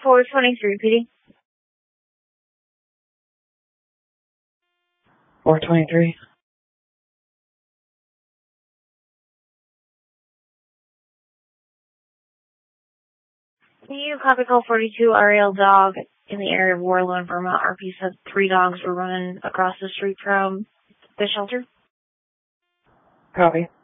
423, PD. 423. Can you copy call 42 Ariel dog in the area of Warlow, Vermont? RP said 3 dogs were running across the street from the shelter. Copy.